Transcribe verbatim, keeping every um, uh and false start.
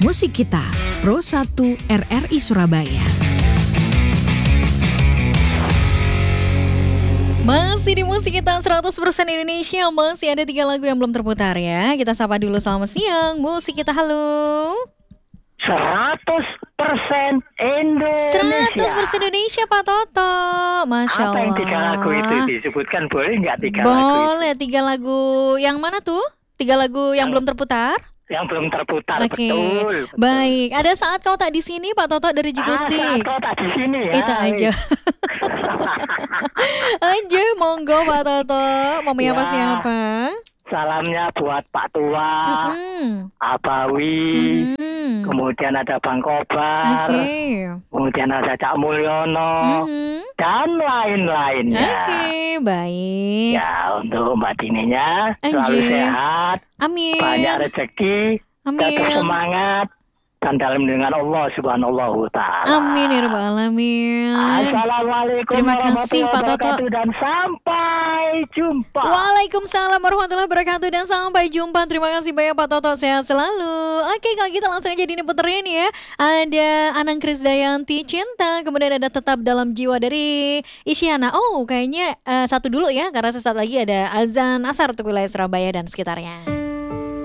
Musik Kita, Pro satu R R I Surabaya. Masih di Musik Kita seratus persen Indonesia, masih ada tiga lagu yang belum terputar ya. Kita sapa dulu, selamat siang Musik Kita, halo. seratus persen Indonesia. seratus persen Indonesia Pak Toto. Masya Allah. Apa yang tiga lagu itu disebutkan, boleh nggak tiga Boleh, lagu itu? Boleh, tiga lagu yang mana tuh? Tiga lagu yang, yang belum terputar? Yang belum terputar, Oke. betul, betul. Baik, ada saat kau tak di sini Pak Toto dari Jigusti. Ah, saat kau tak di sini ya. Itu aja. Aja, monggo Pak Toto. Mau menyapa Ya. siapa? Salamnya buat Pak Tua, Mm-mm. Abawi, Mm-mm. kemudian ada Bang Kobar, Oke. kemudian ada Cak Mulyono, Mhm. dan lain-lainnya. Oke, baik. Ya, untuk Mbak Dininya selalu Anjir. sehat, Amin. banyak rezeki, tetap Amin. semangat, dan dalam dengan Allah Subhanahu wa Ta'ala. Amin ya rabbal alamin. Assalamualaikum Terima kasih, warahmatullahi Pak Toto. wabarakatuh, dan sampai jumpa. Waalaikumsalam warahmatullahi wabarakatuh dan sampai jumpa. Terima kasih banyak Pak Toto, sehat selalu. Oke, kalau gitu langsung aja diputerin ya. Ada Anang Krisdayanti Cinta, kemudian ada Tetap Dalam Jiwa dari Isyana. Oh, kayaknya eh, satu dulu ya, karena sesaat lagi ada azan asar untuk wilayah Surabaya dan sekitarnya.